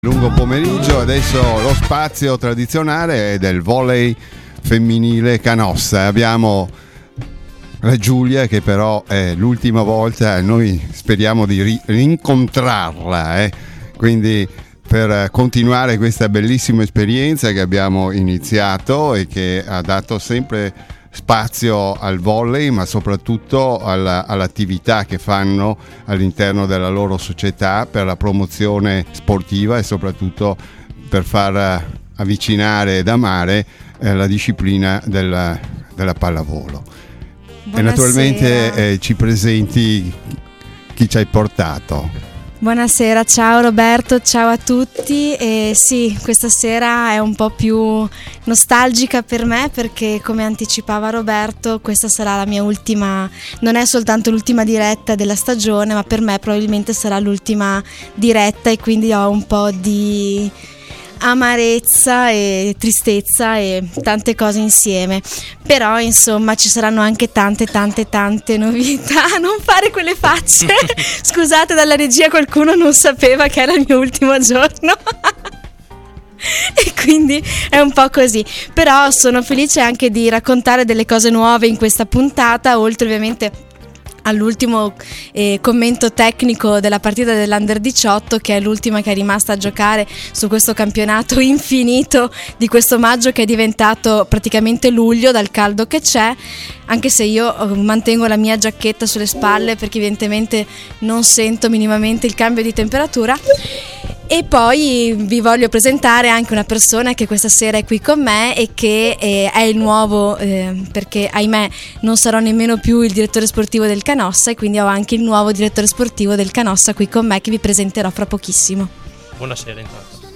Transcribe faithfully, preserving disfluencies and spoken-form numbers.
Lungo pomeriggio, adesso lo spazio tradizionale è del volley femminile canossa. Abbiamo la Giulia che però è l'ultima volta, noi speriamo di ri- rincontrarla, eh? Quindi per continuare questa bellissima esperienza che abbiamo iniziato e che ha dato sempre spazio al volley, ma soprattutto alla, all'attività che fanno all'interno della loro società per la promozione sportiva e soprattutto per far avvicinare ed amare eh, la disciplina della, della pallavolo. Buonasera. E naturalmente eh, ci presenti chi ci hai portato. Buonasera, ciao Roberto, ciao a tutti. E sì, questa sera è un po' più nostalgica per me perché, come anticipava Roberto, questa sarà la mia ultima, non è soltanto l'ultima diretta della stagione, ma per me probabilmente sarà l'ultima diretta e quindi ho un po' di amarezza e tristezza e tante cose insieme, però insomma ci saranno anche tante tante tante novità. Non fare quelle facce scusate, dalla regia qualcuno non sapeva che era il mio ultimo giorno e quindi è un po' così, però sono felice anche di raccontare delle cose nuove in questa puntata, oltre ovviamente all'ultimo eh, commento tecnico della partita dell'Under diciotto, che è l'ultima che è rimasta a giocare su questo campionato infinito di questo maggio che è diventato praticamente luglio dal caldo che c'è, anche se io mantengo la mia giacchetta sulle spalle perché evidentemente non sento minimamente il cambio di temperatura. E poi vi voglio presentare anche una persona che questa sera è qui con me e che eh, è il nuovo, eh, perché ahimè non sarò nemmeno più il direttore sportivo del Canossa, e quindi ho anche il nuovo direttore sportivo del Canossa qui con me che vi presenterò fra pochissimo. Buonasera intanto.